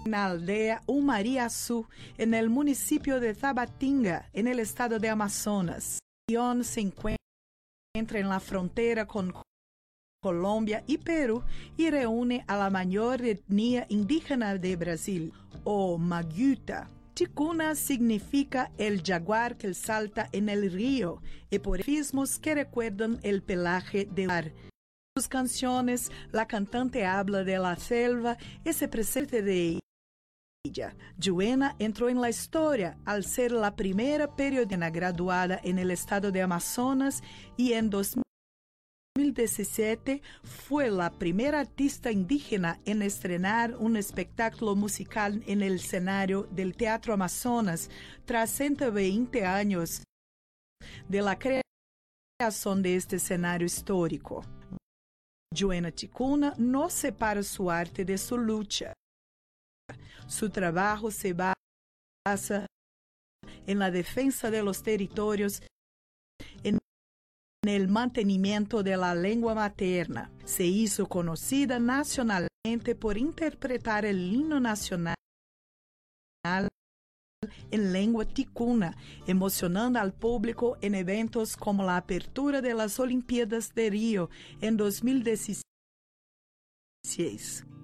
la aldea Umariaçu, en el municipio de Tabatinga, en el estado de Amazonas. La región se encuentra en la frontera con Colombia y Perú y reúne a la mayor etnia indígena de Brasil, o Maguita. Ticuna significa el jaguar que salta en el río y por efismos que recuerdan el pelaje del mar. En sus canciones, la cantante habla de la selva y se presenta de ella. Juena entró en la historia al ser la primera periodista graduada en el estado de Amazonas y en 2017 fue la primera artista indígena en estrenar un espectáculo musical en el escenario del Teatro Amazonas tras 120 años de la creación de este escenario histórico. Juena Ticuna no separa su arte de su lucha. Su trabajo se basa en la defensa de los territorios, en el mantenimiento de la lengua materna. Se hizo conocida nacionalmente por interpretar el himno nacional en lengua ticuna, emocionando al público en eventos como la apertura de las Olimpiadas de Río en 2016.